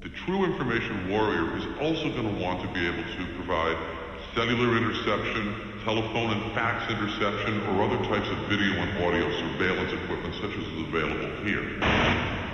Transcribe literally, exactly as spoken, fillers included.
The true information warrior is also going to want to be able to provide cellular interception, telephone and fax interception, or other types of video and audio surveillance equipment such as is available here.